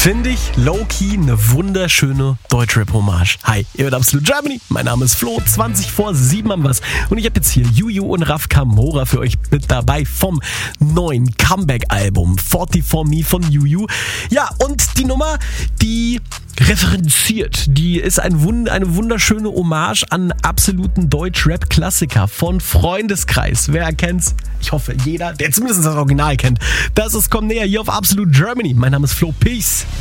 Finde ich low-key eine wunderschöne Deutschrap-Hommage. Hi, ihr hört Absolute Germany. Mein Name ist Flo, 20 vor 7 haben wir's. Und ich habe jetzt hier Juju und Raf Kamora für euch mit dabei vom neuen Comeback-Album 44 Me von Juju. Ja, und die Nummer, die referenziert, die ist eine wunderschöne Hommage an absoluten Deutsch-Rap-Klassiker von Freundeskreis. Wer kennt's? Ich hoffe, jeder, der zumindest das Original kennt. Das ist Komm näher hier auf Absolute Germany. Mein Name ist Flo, Peace.